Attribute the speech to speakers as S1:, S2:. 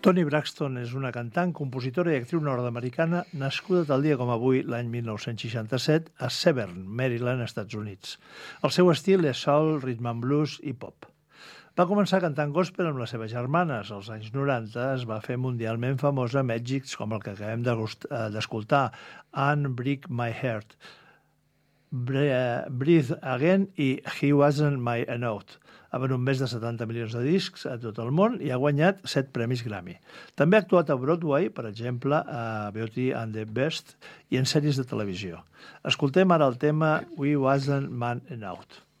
S1: Toni Braxton és una cantant, compositora i actriu nord-americana nascuda tal dia com avui, l'any 1967, a Severn, Maryland, Estats Units. El seu estil és soul, rhythm and blues i pop. Va començar cantant gospel amb les seves germanes. Als anys 90 es va fer mundialment famosa amb èxits com el que acabem d'escoltar, Unbreak My Heart, Breathe Again i He Wasn't My Note. Ha venut més de 70 milions de discs a tot el món i ha guanyat 7 premis Grammy. També ha actuat a Broadway, per exemple, a Beauty and the Beast i en sèries de televisió. Escoltem ara el tema We Wasn't Man Enough.